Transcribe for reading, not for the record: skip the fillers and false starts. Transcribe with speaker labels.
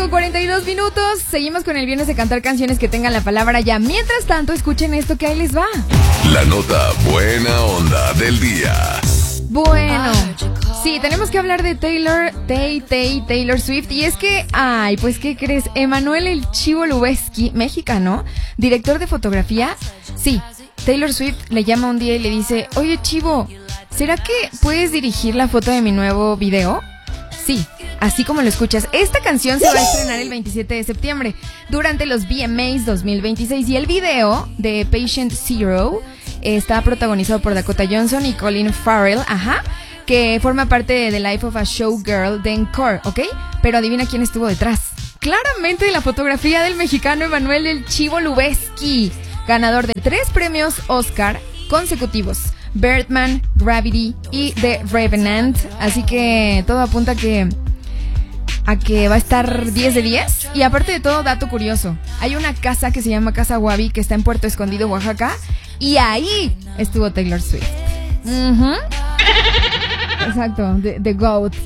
Speaker 1: 8:42. Seguimos con el viernes de cantar canciones que tengan la palabra ya. Mientras tanto, escuchen esto que ahí les va.
Speaker 2: La nota buena onda del día.
Speaker 1: Bueno, sí, tenemos que hablar de Taylor Swift. Y es que, pues, ¿qué crees? Emanuel El Chivo Lubezki, mexicano, director de fotografía. Sí, Taylor Swift le llama un día y le dice: oye, Chivo, ¿será que puedes dirigir la foto de mi nuevo video? Sí, así como lo escuchas. Esta canción se va a estrenar el 27 de septiembre durante los VMAs 2026 y el video de Patient Zero está protagonizado por Dakota Johnson y Colin Farrell, que forma parte de The Life of a Showgirl de Encore, ¿ok? Pero adivina quién estuvo detrás. Claramente la fotografía del mexicano Emanuel El Chivo Lubezki, ganador de 3 premios Oscar consecutivos: Birdman, Gravity y The Revenant. Así que todo apunta a que va a estar 10 de 10. Y aparte de todo, dato curioso, hay una casa que se llama Casa Wabi, que está en Puerto Escondido, Oaxaca, y ahí estuvo Taylor Swift. Exacto, The GOAT.